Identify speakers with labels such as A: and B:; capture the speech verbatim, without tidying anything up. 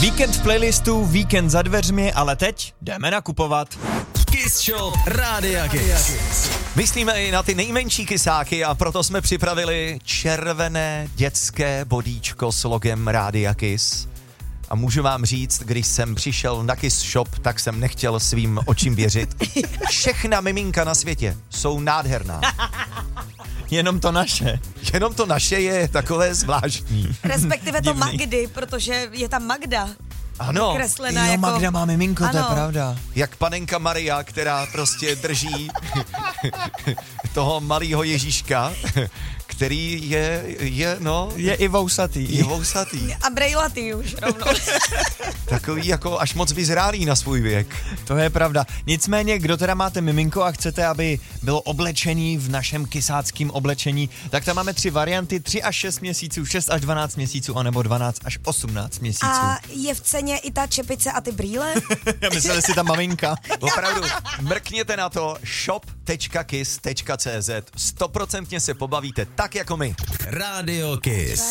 A: Víkend v playlistu, víkend za dveřmi, ale teď jdeme nakupovat.
B: Kiss Shop Rádia Kiss.
C: Myslíme i na ty nejmenší kysáky a proto jsme připravili červené dětské bodíčko s logem Rádia Kiss. A můžu vám říct, když jsem přišel na Kiss Shop, tak jsem nechtěl svým očím věřit. Všechna miminka na světě jsou nádherná.
A: Jenom to naše.
C: Jenom to naše je takové zvláštní.
D: Respektive to
A: Divný.
D: Magdy, protože je tam Magda.
C: Ano,
D: Kreslená
A: Jo,
D: jako...
A: Magda má miminko, to je
D: Ano.
A: pravda.
C: jak panenka Maria, která prostě drží toho malého Ježíška, který je, je no,
A: Je i vousatý.
C: je vousatý.
D: A brejlatý už rovnou.
C: Takový jako až moc vyzrálý na svůj věk.
A: To je pravda. Nicméně, kdo teda máte miminko a chcete, aby bylo oblečený v našem kysáckém oblečení, tak tam máme tři varianty, tři až šest měsíců, šest až dvanáct měsíců, anebo dvanáct až osmnáct měsíců.
D: A je v ceně i ta čepice a ty brýle?
A: Já myslel, že si ta maminka.
C: Opravdu, mrkněte na to shop tečka kiss tečka cz. Stoprocentně se pobavíte tak jako my.
B: Rádio Kiss.